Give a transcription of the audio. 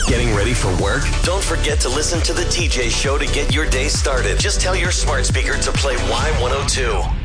Getting ready for work? Don't forget to listen to The TJ Show to get your day started. Just tell your smart speaker to play Y102.